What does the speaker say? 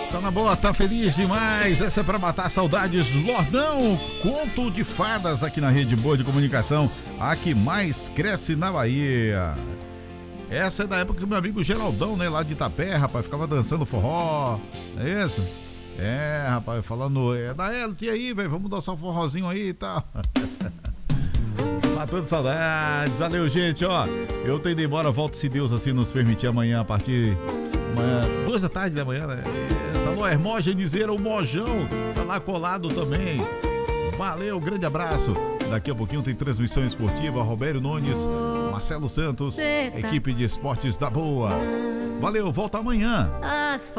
Tá na boa, tá feliz demais. Essa é pra matar saudades. Lordão, conto de fadas aqui na Rede Boa de Comunicação, a que mais cresce na Bahia. Essa é da época que meu amigo Geraldão, né, lá de Itapé, rapaz, ficava dançando forró. É isso? É, rapaz, falando, da Elite aí, velho, vamos dançar um forrozinho aí e tal. Matando saudades. Valeu, gente, ó. Eu tô indo embora, volto se Deus assim nos permitir amanhã, a partir amanhã, 2 da tarde da manhã, né? Alô, Hermógenes, o Mojão tá lá colado também. Valeu, grande abraço. Daqui a pouquinho tem transmissão esportiva, Roberto Nunes, Marcelo Santos, equipe de esportes da Boa. Valeu, volta amanhã.